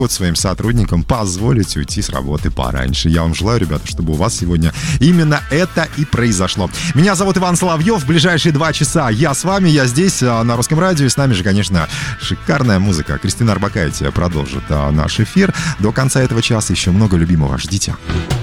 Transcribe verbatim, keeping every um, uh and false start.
вот своим сотрудникам позволить уйти с работы пораньше. Я вам желаю, ребята, чтобы у вас сегодня именно это и произошло. Меня зовут Иван Соловьев. В ближайшие два часа я с вами, я здесь, на Русском радио. И с нами же, конечно, шикарная музыка. Кристина Орбакайте продолжит наш эфир. До конца этого часа еще много любимого. Ждите.